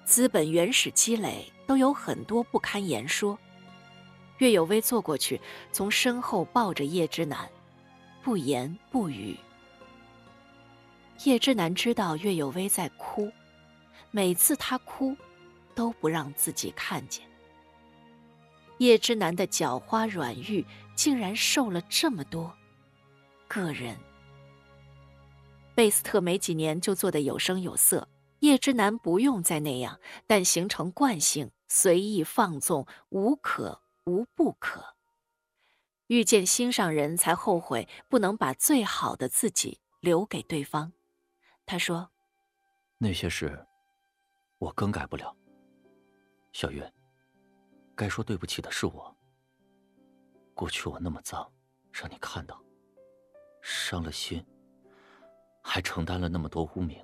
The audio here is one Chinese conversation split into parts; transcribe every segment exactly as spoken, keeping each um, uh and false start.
资本原始积累都有很多不堪言说。岳有薇坐过去，从身后抱着叶之南，不言不语。叶之南知道岳有薇在哭，每次她哭，都不让自己看见。叶之南的狡猾软玉竟然瘦了这么多，个人。贝斯特没几年就做得有声有色，叶之南不用再那样，但形成惯性，随意放纵，无可无不可。遇见心上人才后悔不能把最好的自己留给对方。他说： 那些事我更改不了。小月，该说对不起的是我。过去我那么脏，让你看到，伤了心，还承担了那么多污名。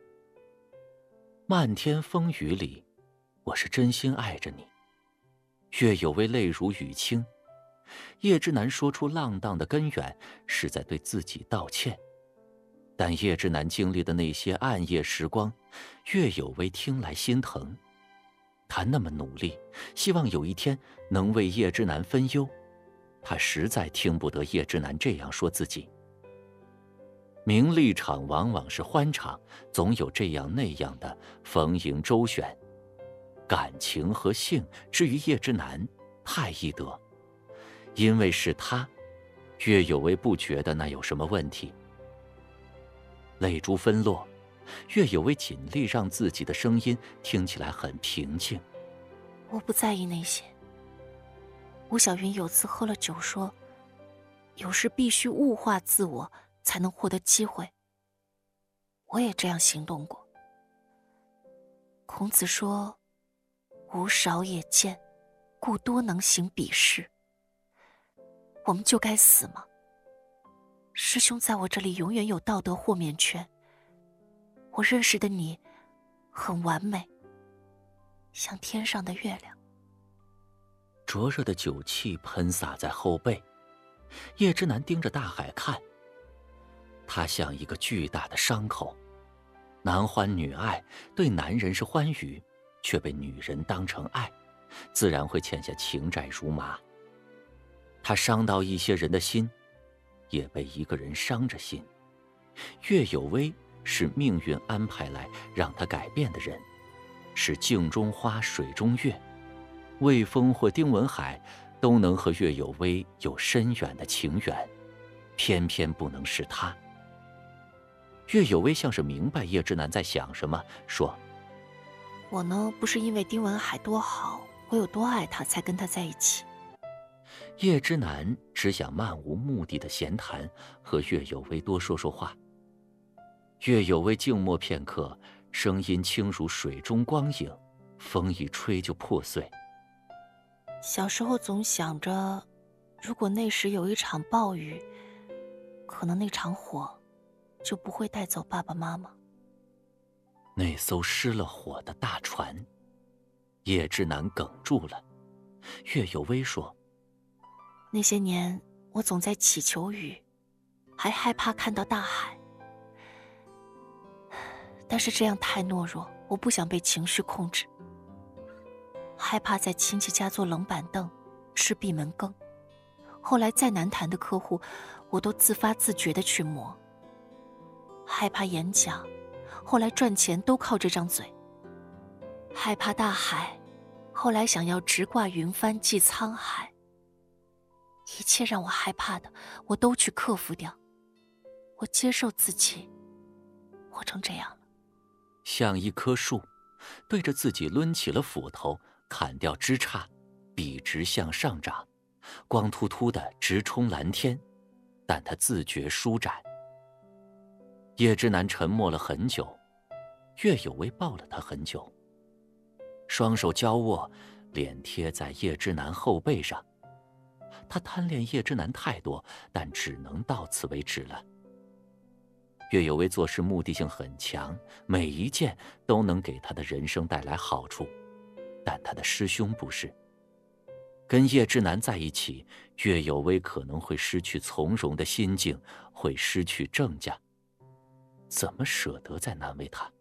漫天风雨里，我是真心爱着你。岳有薇泪如雨倾，叶之南说出浪荡的根源，是在对自己道歉。但叶之南经历的那些暗夜时光，岳有薇听来心疼。他那么努力，希望有一天能为叶之南分忧，他实在听不得叶之南这样说自己。名利场往往是欢场，总有这样那样的逢迎周旋。感情和性至于叶之南，太易得，因为是他，岳有薇不觉得那有什么问题。泪珠纷落，岳有薇尽力让自己的声音听起来很平静。 我不在意那些。吴小云有次喝了酒说，有时必须物化自我才能获得机会。我也这样行动过。孔子说，吾少也见，故多能行彼事。我们就该死吗？师兄在我这里永远有道德豁免权。我认识的你很完美，像天上的月亮。 灼热的酒气喷洒在后背，叶之南盯着大海看。他像一个巨大的伤口，男欢女爱，对男人是欢愉，却被女人当成爱，自然会欠下情债如麻。他伤到一些人的心，也被一个人伤着心。岳有薇是命运安排来让他改变的人，是镜中花水中月，魏峰或丁文海都能和岳有薇有深远的情缘，偏偏不能是他。岳有薇像是明白叶之南在想什么，说： 我呢，不是因为丁文海多好，我有多爱他才跟他在一起。 叶之南只想漫无目的的闲谈，和岳有薇多说说话。岳有薇静默片刻，声音轻如水中光影，风一吹就破碎。 小时候总想着，如果那时有一场暴雨，可能那场火就不会带走爸爸妈妈。 那艘失了火的大船，叶之南哽住了。岳有薇说： 那些年我总在祈求雨，还害怕看到大海。但是这样太懦弱，我不想被情绪控制。害怕在亲戚家坐冷板凳，吃闭门羹。后来再难谈的客户，我都自发自觉地去磨。害怕演讲，后来赚钱都靠这张嘴。害怕大海，后来想要直挂云帆济沧海。一切让我害怕的，我都去克服掉。我接受自己活成这样了。 像一棵树，对着自己抡起了斧头，砍掉枝杈，笔直向上长，光秃秃的直冲蓝天，但他自觉舒展。叶之南沉默了很久，岳有薇抱了他很久，双手交握，脸贴在叶之南后背上。他贪恋叶之南太多，但只能到此为止了。岳有薇做事目的性很强，每一件都能给他的人生带来好处，但他的师兄不是。跟叶之南在一起，岳有薇可能会失去从容的心境，会失去郑家。怎么舍得再难为他？